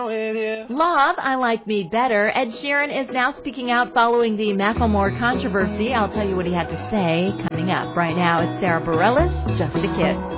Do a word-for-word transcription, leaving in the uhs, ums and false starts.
with you. Love, I Like Me Better. Ed Sheeran is now speaking out following the Macklemore controversy. I'll tell you what he had to say coming up. Right now, it's Sarah Bareilles, Just a Kid.